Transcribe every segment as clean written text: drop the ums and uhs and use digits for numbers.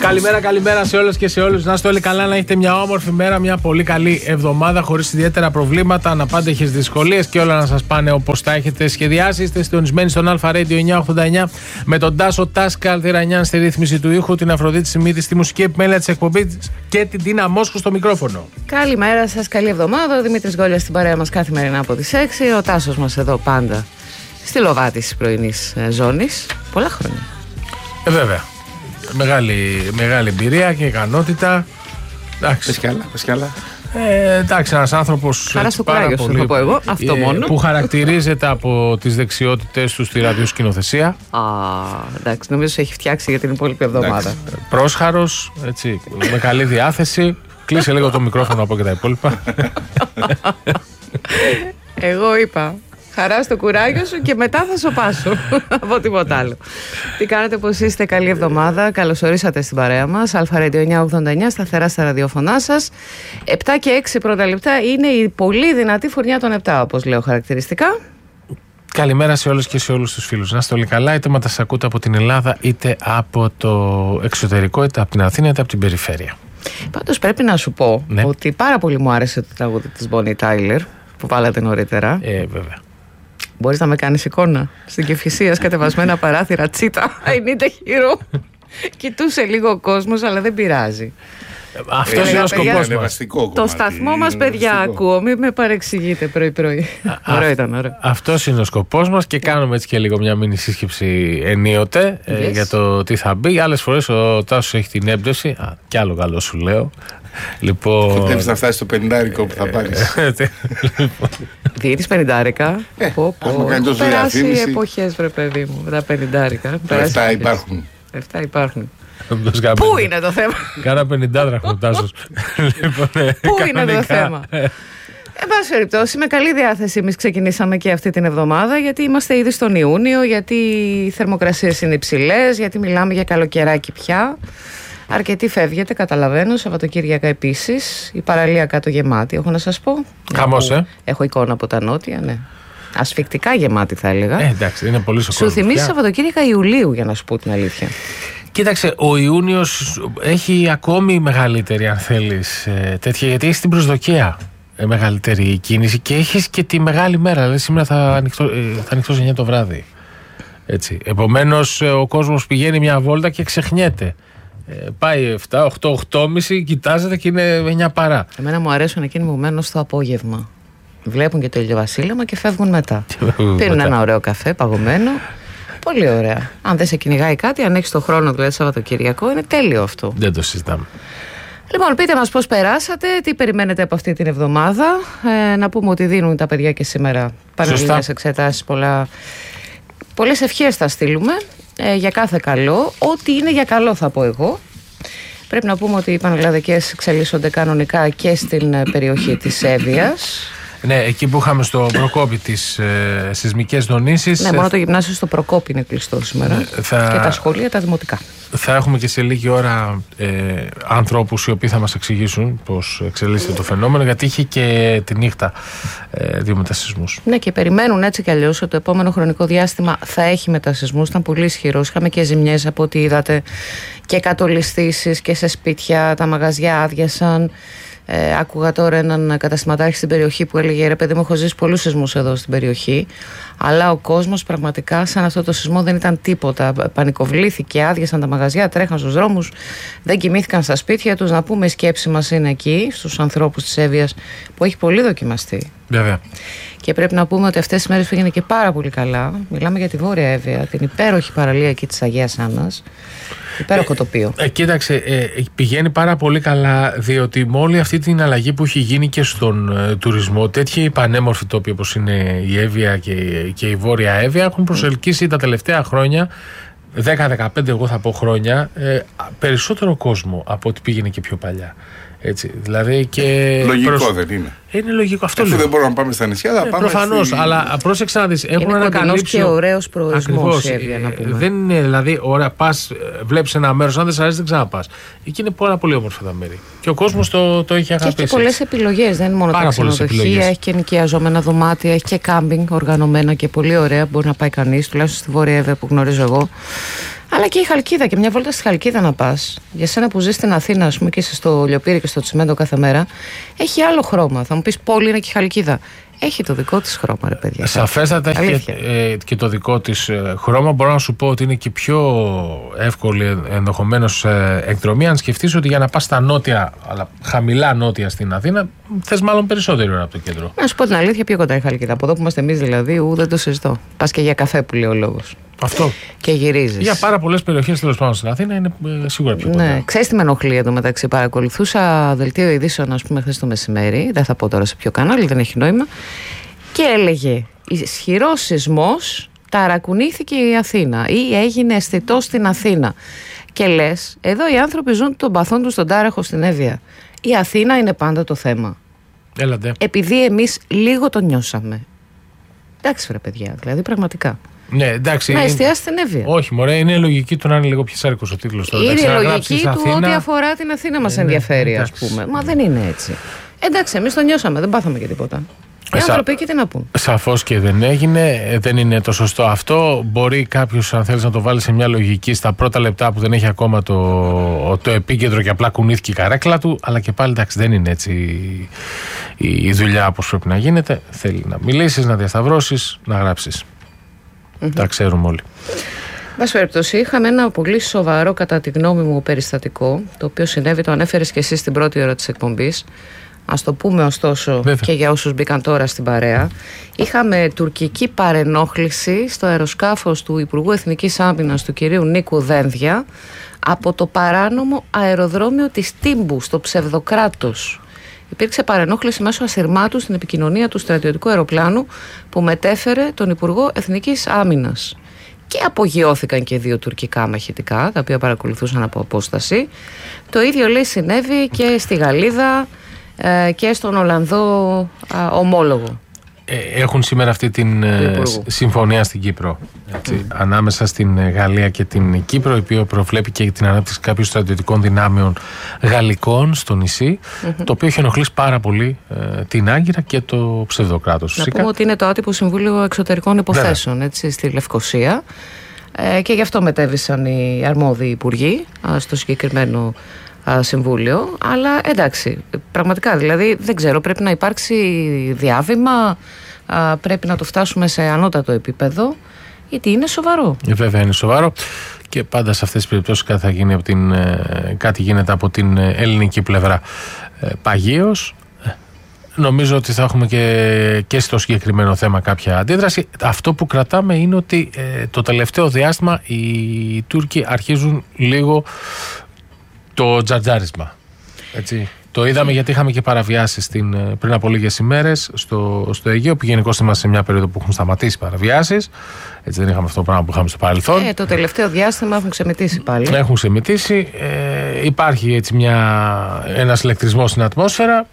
Καλημέρα σε όλες και σε όλους. Να είστε όλοι καλά, να έχετε μια όμορφη μέρα, μια πολύ καλή εβδομάδα χωρίς ιδιαίτερα προβλήματα, αναπάντεχες δυσκολίες και όλα να σας πάνε όπως τα έχετε σχεδιάσει. Είστε συντονισμένοι στον Αλφα Radio 989 με τον Τάσο Τάσκα Αλτιρανιάν στη ρύθμιση του ήχου, την Αφροδίτη Σιμίτη στη μουσική επιμέλεια της εκπομπής και την Τίνα Μόσχου στο μικρόφωνο. Καλημέρα σας, καλή εβδομάδα. Ο Δημήτρης Γκόλιας στην παρέα μας καθημερινά από τις 6. Ο Τάσος μας εδώ πάντα στη λοβάτη της πρωινής ζώνης. Πολλά χρόνια. Βέβαια. Μεγάλη εμπειρία και ικανότητα. Πες κι άλλα. Εντάξει, ένας άνθρωπος χαρά στο κουράγιο σου, θα πω εγώ, αυτό μόνο. Που χαρακτηρίζεται από τις δεξιότητες του στη ραδιοσκηνοθεσία. Εντάξει, νομίζω έχει φτιάξει για την υπόλοιπη εβδομάδα. Πρόσχαρος, έτσι, με καλή διάθεση. Κλείσε λίγο το μικρόφωνο από και τα υπόλοιπα. Εγώ είπα χαρά στο κουράγιο σου και μετά θα σοπάσω από τίποτα άλλο. Τι κάνετε, πώς είστε, καλή εβδομάδα. Καλώς ορίσατε στην παρέα μας. Αλφα Radio 989, σταθερά στα ραδιοφωνά σας. 7 και 6 πρώτα λεπτά είναι η πολύ δυνατή φουρνιά των 7, όπως λέω χαρακτηριστικά. Καλημέρα σε όλες και σε όλους τους φίλους. Να είστε όλοι καλά, είτε μας ακούτε από την Ελλάδα, είτε από το εξωτερικό, είτε από την Αθήνα, είτε από την περιφέρεια. Πάντως πρέπει να σου πω ότι πάρα πολύ μου άρεσε το τραγούδι της Bonnie Tyler που βάλατε νωρίτερα. Βέβαια. Μπορείς να με κάνεις εικόνα στην Κηφισίας, κατεβασμένα παράθυρα, τσίτα, I need a hero. Κοιτούσε λίγο ο κόσμος, αλλά δεν πειράζει. Αυτό είναι ο σκοπός μας. Το σταθμό μας, παιδιά, ακούω. Μην με παρεξηγείτε πρωί-πρωί. Ωραίο ήταν, ωραίο. Αυτός είναι ο σκοπός μας και κάνουμε έτσι και λίγο μια μίνι σύσκεψη ενίοτε για το τι θα μπει. Άλλες φορές ο Τάσος έχει την έμπνευση. Κι άλλο καλό σου λέω. Λοιπόν... Κοντεύεις να φτάσεις στο 50 που θα πάρεις. Διήτης 50. Έχουν περάσει εποχές, βρε παιδί μου, τα 50. 7 υπάρχουν. 7 υπάρχουν. Πού είναι το θέμα? Κάνα 50 Τάσος. Πού είναι το θέμα? Εν πάση περιπτώσει, με καλή διάθεση εμείς ξεκινήσαμε και αυτή την εβδομάδα, γιατί είμαστε ήδη στον Ιούνιο, γιατί οι θερμοκρασίες είναι υψηλές, γιατί μιλάμε για καλοκαιράκι πια. Αρκετοί φεύγετε, καταλαβαίνω, Σαββατοκύριακα επίσης. Η παραλία κάτω γεμάτη, έχω να σας πω. Χαμός, Έχω εικόνα από τα νότια, ναι. Ασφικτικά γεμάτη, θα έλεγα. Εντάξει, είναι πολύ σοκολατή. Σου θυμίζει Σαββατοκύριακα Ιουλίου, για να σου πω την αλήθεια. Κοίταξε, ο Ιούνιος έχει ακόμη μεγαλύτερη, αν θέλεις, τέτοια, γιατί έχει την προσδοκία μεγαλύτερη κίνηση και έχεις και τη μεγάλη μέρα. Δηλαδή σήμερα θα ανοιχτώ 9 το βράδυ. Έτσι. Επομένως, ο κόσμος πηγαίνει μια βόλτα και ξεχνιέται. Πάει 7, 8, 8.30, κοιτάζεται και είναι 9 παρά. Εμένα μου αρέσουν εκείνοι που μένουν στο απόγευμα. Βλέπουν και το ηλιοβασίλεμα και φεύγουν μετά. Πίνουν ένα ωραίο καφέ παγωμένο. Πολύ ωραία. Αν δεν σε κυνηγάει κάτι, αν έχεις το χρόνο δηλαδή Σαββατοκυριακό, είναι τέλειο αυτό. Δεν το συζητάμε. Λοιπόν, πείτε μας πώς περάσατε, τι περιμένετε από αυτή την εβδομάδα. Να πούμε ότι δίνουν τα παιδιά και σήμερα πανελληνικές εξετάσεις. Πολλές ευχές θα στείλουμε για κάθε καλό. Ό,τι είναι για καλό θα πω εγώ. Πρέπει να πούμε ότι οι πανελλαδικές εξελίσσονται κανονικά και στην περιοχή της Εύβοιας. Ναι, εκεί που είχαμε στο Προκόπη τις σεισμικές δονήσεις. Ναι, μόνο το γυμνάσιο στο Προκόπη είναι κλειστό σήμερα. Και τα σχολεία, τα δημοτικά. Θα έχουμε και σε λίγη ώρα ανθρώπους οι οποίοι θα μας εξηγήσουν πώς εξελίσσεται το φαινόμενο, γιατί είχε και τη νύχτα δύο μετασεισμούς. Ναι, και περιμένουν έτσι κι αλλιώς ότι το επόμενο χρονικό διάστημα θα έχει μετασεισμούς. Ήταν πολύ ισχυρός. Είχαμε και ζημιές από ό,τι είδατε και κατολιστήσεις και σε σπίτια. Τα μαγαζιά άδειασαν. Άκουγα τώρα έναν καταστηματάρχη στην περιοχή που έλεγε: ρε παιδί μου, έχω ζήσει πολλούς σεισμούς εδώ στην περιοχή. Αλλά ο κόσμος πραγματικά σαν αυτό το σεισμό δεν ήταν τίποτα. Πανικοβλήθηκε, άδειασαν τα μαγαζιά, τρέχαν στους δρόμους, δεν κοιμήθηκαν στα σπίτια τους. Να πούμε, η σκέψη μας είναι εκεί, στους ανθρώπους της Εύβοιας, που έχει πολύ δοκιμαστεί. Βέβαια. Και πρέπει να πούμε ότι αυτές τις μέρες πήγαινε και πάρα πολύ καλά. Μιλάμε για τη Βόρεια Εύβοια, την υπέροχη παραλία εκεί της Αγίας Άννας. Υπέροχο τοπίο. Κοίταξε, πηγαίνει πάρα πολύ καλά, διότι με όλη αυτή την αλλαγή που έχει γίνει και στον τουρισμό, τέτοιοι πανέμορφοι τόποι όπως είναι η Εύβοια και η Βόρεια Εύβοια έχουν προσελκύσει τα τελευταία χρόνια, 10-15 εγώ θα πω χρόνια, περισσότερο κόσμο από ό,τι πήγαινε και πιο παλιά. Έτσι, δηλαδή και λογικό δεν είναι. Είναι λογικό αυτό. Δεν μπορούμε να πάμε στα νησιά, θα πάμε. Προφανώς, αλλά πρόσεξε να δεις. Έχουν ανακαλύψει. Και ωραίος προορισμός. Δεν είναι δηλαδή, ωραία, πας, βλέπεις ένα μέρος, αν δεν σ' αρέσει, δεν ξαναπάς. Εκεί είναι πολλά πολύ όμορφα τα μέρη. Και ο κόσμος το έχει αγαπήσει. Και έχει πολλές επιλογές. Δεν είναι μόνο τα ξενοδοχεία, έχει και νοικιαζόμενα δωμάτια, έχει και κάμπινγκ οργανωμένα και πολύ ωραία. Μπορεί να πάει κανείς, τουλάχιστον στη Βόρεια Εύβοια που γνωρίζω εγώ. Αλλά και η Χαλκίδα, και μια βόλτα στη Χαλκίδα να πας. Για σένα που ζεις στην Αθήνα, ας πούμε, και είσαι στο Λιοπύρι και στο Τσιμέντο κάθε μέρα, έχει άλλο χρώμα. Θα μου πεις, πόλη είναι και η Χαλκίδα. Έχει το δικό της χρώμα, ρε παιδιά. Σαφέστατα έχει και το δικό της χρώμα. Μπορώ να σου πω ότι είναι και πιο εύκολη ενδεχομένως εκδρομή, αν σκεφτείς ότι για να πας στα νότια, αλλά χαμηλά νότια στην Αθήνα, θες μάλλον περισσότερη ώρα από το κέντρο. Να σου πω την αλήθεια, πιο κοντά η Χαλκίδα. Από εδώ που είμαστε εμείς δηλαδή, δεν το συζητώ. Πας και για καφέ που λέει ο λόγος. Αυτό. Και γυρίζεις. Για πάρα πολλές περιοχές τέλος πάντων στην Αθήνα είναι σίγουρα πιο κοντά. Ναι, ξέρεις τι με ενοχλεί εντωμεταξύ. Παρακολουθούσα δελτίο ειδήσεων, ας πούμε, χθες το μεσημέρι. Δεν θα πω τώρα σε ποιο κανάλι, δεν έχει νόημα. Και έλεγε: ισχυρός σεισμός, ταρακουνήθηκε η Αθήνα ή έγινε αισθητό στην Αθήνα. Και λες, εδώ οι άνθρωποι ζουν τον παθόν τους στον τάραχο στην Εύβοια. Η Αθήνα είναι πάντα το θέμα. Έλατε. Επειδή εμείς λίγο το νιώσαμε. Εντάξει, βρε παιδιά, δηλαδή πραγματικά. Ναι, εντάξει, να εστιάσει στην Εύβοια. Όχι, μωρέ, είναι λογική του να είναι λίγο πιεσάρικος ο τίτλος τώρα. Είναι η λογική του Αθήνα, ό,τι αφορά την Αθήνα μας ενδιαφέρει, ας πούμε. Μα δεν είναι έτσι. Εντάξει, εμείς το νιώσαμε, δεν πάθαμε και τίποτα. Οι άνθρωποι εκεί τι να πούν. Σαφώς και δεν έγινε, δεν είναι το σωστό αυτό. Μπορεί κάποιος, αν θέλεις, να το βάλει σε μια λογική στα πρώτα λεπτά που δεν έχει ακόμα το επίκεντρο και απλά κουνήθηκε η καρέκλα του. Αλλά και πάλι, εντάξει, δεν είναι έτσι η δουλειά όπως πρέπει να γίνεται. Θέλει να μιλήσεις, να διασταυρώσεις, να γράψεις. Τα ξέρουμε όλοι. Βάση περιπτώσει, είχαμε ένα πολύ σοβαρό, κατά τη γνώμη μου, περιστατικό, το οποίο συνέβη, το ανέφερες και εσύ στην πρώτη ώρα της εκπομπής. Ας το πούμε ωστόσο, βέβαια, και για όσους μπήκαν τώρα στην παρέα. Είχαμε τουρκική παρενόχληση στο αεροσκάφος του Υπουργού Εθνικής Άμυνας, του κυρίου Νίκου Δένδια, από το παράνομο αεροδρόμιο της Τύμπου, στο ψευδοκράτος. Υπήρξε παρενόχληση μέσω ασυρμάτου στην επικοινωνία του στρατιωτικού αεροπλάνου που μετέφερε τον Υπουργό Εθνικής Άμυνας. Και απογειώθηκαν και 2 τουρκικά μαχητικά, τα οποία παρακολουθούσαν από απόσταση. Το ίδιο, λέει, συνέβη και στη Γαλλίδα και στον Ολλανδό ομόλογο. Έχουν σήμερα αυτή την συμφωνία στην Κύπρο, ανάμεσα στην Γαλλία και την Κύπρο, η οποία προβλέπει και την ανάπτυξη κάποιων στρατιωτικών δυνάμεων γαλλικών στο νησί, το οποίο έχει ενοχλήσει πάρα πολύ την Άγκυρα και το ψευδοκράτος. Να πούμε ότι είναι το άτυπο Συμβούλιο Εξωτερικών Υποθέσεων, έτσι, στη Λευκοσία, και γι' αυτό μετέβησαν οι αρμόδιοι υπουργοί στο συγκεκριμένο συμβούλιο. Αλλά εντάξει, πραγματικά, δηλαδή δεν ξέρω, πρέπει να υπάρξει διάβημα, πρέπει να το φτάσουμε σε ανώτατο επίπεδο, γιατί είναι σοβαρό. Βέβαια είναι σοβαρό, και πάντα σε αυτές τις περιπτώσεις κάτι γίνεται από την ελληνική πλευρά παγίως. Νομίζω ότι θα έχουμε και στο συγκεκριμένο θέμα κάποια αντίδραση. Αυτό που κρατάμε είναι ότι το τελευταίο διάστημα οι Τούρκοι αρχίζουν λίγο το τζατζάρισμα. Έτσι. Το είδαμε γιατί είχαμε και παραβιάσεις πριν από λίγες ημέρες στο Αιγαίο, που γενικώς είμαστε σε μια περίοδο που έχουν σταματήσει παραβιάσεις. Έτσι, δεν είχαμε αυτό το πράγμα που είχαμε στο παρελθόν. Το τελευταίο διάστημα έχουν ξεμητήσει πάλι. Έχουν ξεμητήσει. Υπάρχει έτσι ένας ηλεκτρισμός στην ατμόσφαιρα.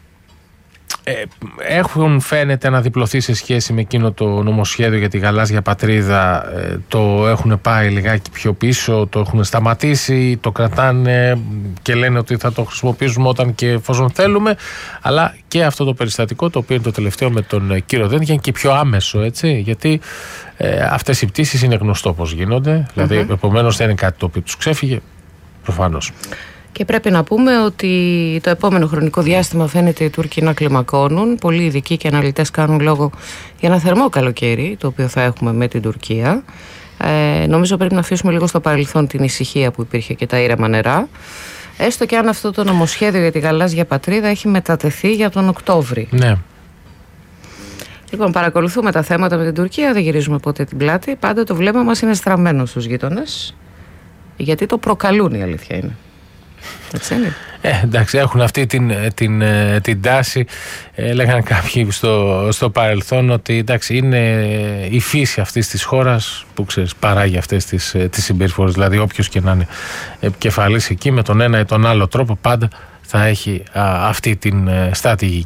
Έχουν, φαίνεται, να διπλωθεί σε σχέση με εκείνο το νομοσχέδιο για τη γαλάζια πατρίδα. Το έχουν πάει λιγάκι πιο πίσω, το έχουν σταματήσει, το κρατάνε και λένε ότι θα το χρησιμοποιήσουμε όταν και εφόσον θέλουμε. Αλλά και αυτό το περιστατικό, το οποίο είναι το τελευταίο με τον κύριο Δένδια, είναι και πιο άμεσο, έτσι, γιατί αυτές οι πτήσεις είναι γνωστό πώς γίνονται. Δηλαδή, επομένως δεν είναι κάτι το οποίο τους ξέφυγε, προφανώς. Και πρέπει να πούμε ότι το επόμενο χρονικό διάστημα φαίνεται οι Τούρκοι να κλιμακώνουν. Πολλοί ειδικοί και αναλυτές κάνουν λόγο για ένα θερμό καλοκαίρι, το οποίο θα έχουμε με την Τουρκία. Νομίζω πρέπει να αφήσουμε λίγο στο παρελθόν την ησυχία που υπήρχε και τα ήρεμα νερά. Έστω και αν αυτό το νομοσχέδιο για τη γαλάζια πατρίδα έχει μετατεθεί για τον Οκτώβρη. Ναι. Λοιπόν, παρακολουθούμε τα θέματα με την Τουρκία, δεν γυρίζουμε ποτέ την πλάτη. Πάντα το βλέμμα μας είναι στραμμένο στους γείτονες, γιατί το προκαλούν, η αλήθεια είναι. Έτσι είναι. Εντάξει, έχουν αυτή την τάση. Λέγανε κάποιοι στο παρελθόν ότι, εντάξει, είναι η φύση αυτής της χώρας που, ξέρεις, παράγει αυτές τις συμπεριφορές. Δηλαδή όποιος και να είναι επικεφαλής εκεί, με τον ένα ή τον άλλο τρόπο πάντα θα έχει αυτή την στρατηγική.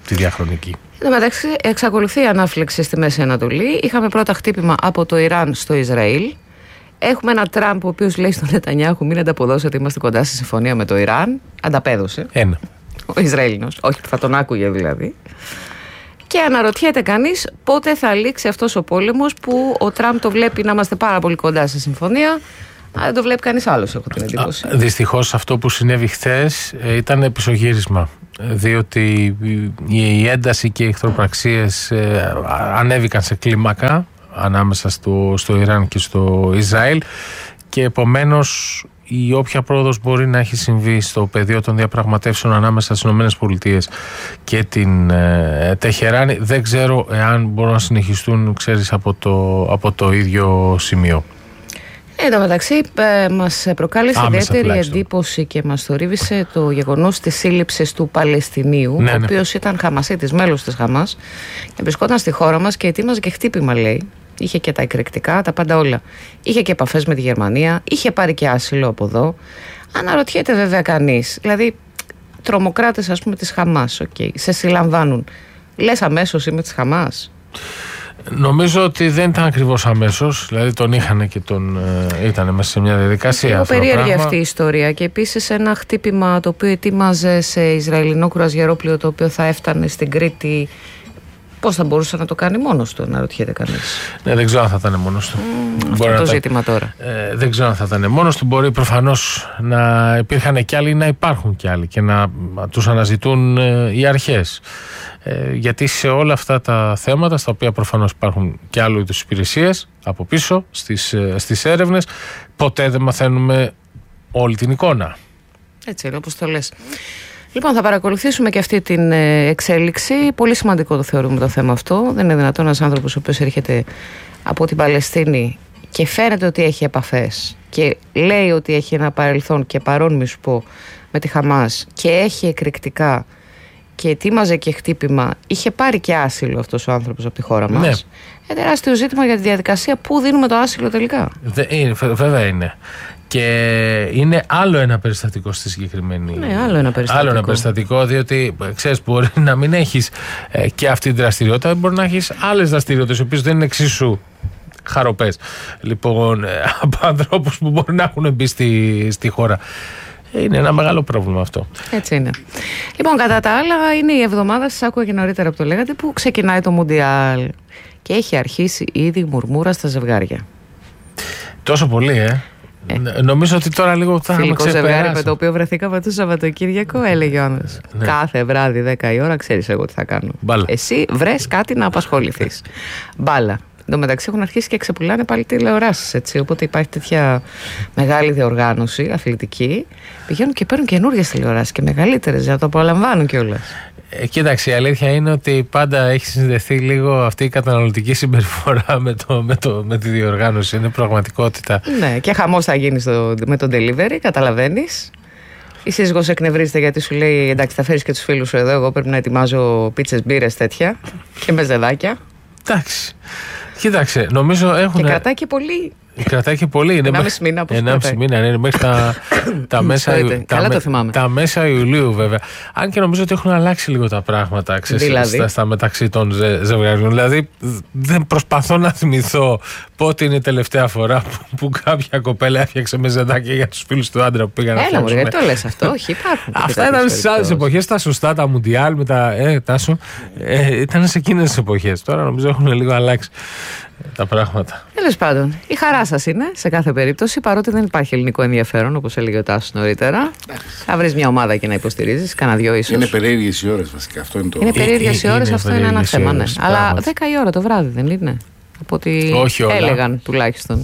τη διαχρονική. Εν τω μεταξύ, εξακολουθεί η ανάφλεξη στη Μέση Ανατολή. Είχαμε πρώτα χτύπημα από το Ιράν στο Ισραήλ. Έχουμε έναν Τραμπ ο οποίος λέει στον Νετανιάχου: μην ανταποδώσετε, είμαστε κοντά στη συμφωνία με το Ιράν. Ανταπέδωσε. Ο Ισραηλινός. Όχι, θα τον άκουγε δηλαδή. Και αναρωτιέται κανείς πότε θα λήξει αυτός ο πόλεμος που ο Τραμπ το βλέπει να είμαστε πάρα πολύ κοντά στη συμφωνία. Αλλά δεν το βλέπει κανείς άλλος, έχω την εντύπωση. Δυστυχώς αυτό που συνέβη χθες ήταν πισωγύρισμα. Διότι η ένταση και οι εχθροπραξίες ανέβηκαν σε κλίμακα ανάμεσα στο Ιράν και στο Ισραήλ και επομένως η όποια πρόοδος μπορεί να έχει συμβεί στο πεδίο των διαπραγματεύσεων ανάμεσα στις ΗΠΑ και την Τεχεράνη δεν ξέρω εάν μπορούν να συνεχιστούν, ξέρεις, από το ίδιο σημείο. Εν τω μεταξύ, μας προκάλεσε ιδιαίτερη εντύπωση και μας θορύβησε το γεγονός της σύλληψης του Παλαιστινίου, ο οποίος ήταν Χαμασίτης, μέλος της Χαμάς, και βρισκόταν στη χώρα μας και ετοίμαζε και χτύπημα, λέει. Είχε και τα εκρηκτικά, τα πάντα όλα. Είχε και επαφές με τη Γερμανία, είχε πάρει και άσυλο από εδώ. Αναρωτιέται βέβαια κανείς, δηλαδή τρομοκράτες, ας πούμε, της Χαμάς, σε συλλαμβάνουν. Λες αμέσως είμαι της Χαμάς? Νομίζω ότι δεν ήταν ακριβώς αμέσως, δηλαδή τον είχαν και ήταν μέσα σε μια διαδικασία. Είναι περίεργη αυτή η ιστορία και επίσης ένα χτύπημα το οποίο ετοίμαζε σε Ισραηλινό κρουαζιερόπλοιο το οποίο θα έφτανε στην Κρήτη. Πώς θα μπορούσε να το κάνει μόνος του, αναρωτιέται κανείς. Ναι, δεν ξέρω αν θα ήταν μόνος του. Αυτό το ζήτημα τώρα. Δεν ξέρω αν θα ήταν μόνος του. Μπορεί προφανώς να υπήρχαν κι άλλοι ή να υπάρχουν κι άλλοι και να τους αναζητούν οι αρχές. Γιατί σε όλα αυτά τα θέματα, στα οποία προφανώς υπάρχουν και άλλου είδους υπηρεσίες από πίσω στις έρευνες, ποτέ δεν μαθαίνουμε όλη την εικόνα. Έτσι είναι, όπως το λες. Λοιπόν, θα παρακολουθήσουμε και αυτή την εξέλιξη. Πολύ σημαντικό το θεωρούμε το θέμα αυτό. Δεν είναι δυνατόν ένας άνθρωπος ο οποίος έρχεται από την Παλαιστίνη και φαίνεται ότι έχει επαφές και λέει ότι έχει ένα παρελθόν και παρόν, μη σου πω, με τη Χαμάς και έχει εκρηκτικά και ετοίμαζε και χτύπημα. Είχε πάρει και άσυλο αυτός ο άνθρωπος από τη χώρα μας. Ναι. Τεράστιο ζήτημα για τη διαδικασία. Πού δίνουμε το άσυλο τελικά? Βέβαια είναι. Και είναι άλλο ένα περιστατικό στη συγκεκριμένη. Ναι, άλλο ένα περιστατικό. Διότι ξέρεις, μπορεί να μην έχεις και αυτή τη δραστηριότητα, μπορεί να έχεις άλλες δραστηριότητες, οι οποίες δεν είναι εξίσου χαροπές. Λοιπόν, από ανθρώπους που μπορεί να έχουν μπει στη χώρα. Είναι ένα μεγάλο πρόβλημα αυτό. Έτσι είναι. Λοιπόν, κατά τα άλλα, είναι η εβδομάδα, σας άκουγα και νωρίτερα από το λέγατε, που ξεκινάει το Μουντιάλ και έχει αρχίσει ήδη η μουρμούρα στα ζευγάρια. Τόσο πολύ, Νομίζω ότι τώρα λίγο θα είχαμε ξεπεράσει. Φιλικό ζευγάρι με το οποίο βρεθήκαμε το Σαββατοκύριακο, έλεγε ο Άννας. Ναι. Κάθε βράδυ 10 η ώρα, ξέρεις εγώ τι θα κάνω. Μπάλα. Εσύ βρες κάτι να απασχοληθείς. Μπάλα. Εν τω μεταξύ έχουν αρχίσει και ξεπουλάνε πάλι τηλεοράσεις, έτσι. Οπότε υπάρχει τέτοια μεγάλη διοργάνωση αθλητική. Πηγαίνουν και παίρνουν καινούργιες τηλεοράσεις και μεγαλύτερες για να το απολαμβάνουν κιόλας. Κοίταξε, η αλήθεια είναι ότι πάντα έχει συνδεθεί λίγο αυτή η καταναλωτική συμπεριφορά με τη διοργάνωση. Είναι πραγματικότητα. Ναι, και χαμός θα γίνει με το delivery, καταλαβαίνεις. Η σύζυγος εκνευρίζεται γιατί σου λέει: εντάξει, θα φέρεις και τους φίλους σου εδώ. Εγώ πρέπει να ετοιμάζω πίτσες, μπύρες, τέτοια και μεζεδάκια. Εντάξει. Κοίταξε, νομίζω έχουν. Και κρατάει και πολύ. Κρατάει και πολύ. Είναι 1,5 μήνα. 1,5 μήνα, είναι μέχρι τα μέσα Ιουλίου, βέβαια. Αν και νομίζω ότι έχουν αλλάξει λίγο τα πράγματα, δηλαδή, στα μεταξύ των ζευγαριών. Δηλαδή, δεν προσπαθώ να θυμηθώ πότε είναι η τελευταία φορά που κάποια κοπέλα έφτιαξε μεζεδάκια για τους φίλους του άντρα που πήγαν να φτιάξουν. Έλα, γιατί το λες αυτό? Όχι, υπάρχουν. Αυτά ήταν στις άλλες εποχές, τα σωστά, τα Μουντιάλ, με τα. Τάσο. Ήταν σε εκείνες τις εποχές. Τώρα νομίζω έχουν λίγο αλλάξει τα πράγματα. Τέλος πάντων, η χαρά σας είναι σε κάθε περίπτωση, παρότι δεν υπάρχει ελληνικό ενδιαφέρον, όπως έλεγε ο Τάσος νωρίτερα. Θα βρεις μια ομάδα και να υποστηρίζεις, κάνα δυο ίσως. Είναι περίεργες οι ώρες βασικά. Αυτό είναι το. Είναι περίεργες οι ώρες, αυτό είναι ένα θέμα. Ναι. Αλλά 10 η ώρα το βράδυ δεν είναι? Από ό,τι έλεγαν τουλάχιστον.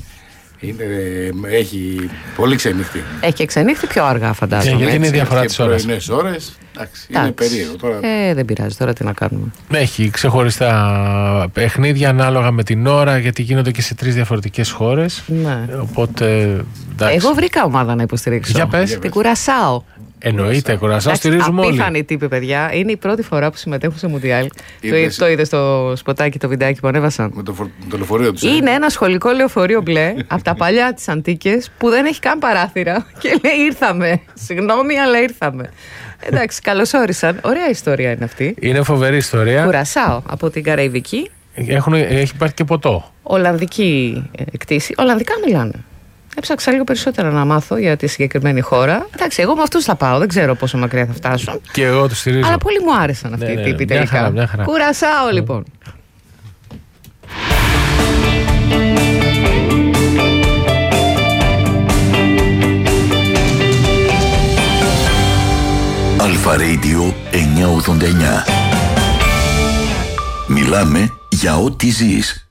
Έχει πολύ ξενύχτη. Έχει και ξενύχτη πιο αργά, φαντάζομαι. Γιατί είναι η διαφορά της ώρας. Είναι περίεργο τώρα. Δεν πειράζει, τώρα τι να κάνουμε. Έχει ξεχωριστά παιχνίδια ανάλογα με την ώρα, γιατί γίνονται και σε 3 διαφορετικές χώρες. Ναι. Οπότε. Εντάξει. Εγώ βρήκα ομάδα να υποστηρίξω. Για πες. Την Κουρασάο. Εννοείται, Κουρασάο στηρίζουμε όλοι. Απίθανοι τύποι, παιδιά. Είναι η πρώτη φορά που συμμετέχουν σε Μουντιάλ. Το είδε στο σποτάκι, το βιντεάκι που ανέβασαν. Με το λεωφορείο του. Είναι ένα σχολικό λεωφορείο μπλε από τα παλιά της Αντίκες που δεν έχει καν παράθυρα. Και λέει ήρθαμε. Συγγνώμη, αλλά ήρθαμε. Εντάξει, καλώς όρισαν. Ωραία ιστορία είναι αυτή. Είναι φοβερή ιστορία. Κουρασάο από την Καραϊβική. Έχει υπάρχει και ποτό. Ολλανδική κτήση. Ολλανδικά μιλάνε. Έψαξα λίγο περισσότερα να μάθω για τη συγκεκριμένη χώρα. Εντάξει, εγώ με αυτούς θα πάω. Δεν ξέρω πόσο μακριά θα φτάσουν. Και εγώ τους στηρίζω. Αλλά πολύ μου άρεσαν αυτοί οι τύποι τελικά. Μια χαρά. Κουρασάο λοιπόν. Αλφα Radio 989. Μιλάμε για ό,τι ζεις.